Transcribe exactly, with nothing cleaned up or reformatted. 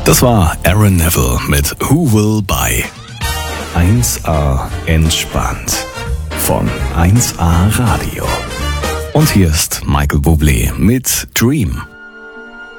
Das war Aaron Neville mit Who Will Buy. eins A entspannt von eins A Radio. Und hier ist Michael Bublé mit Dream.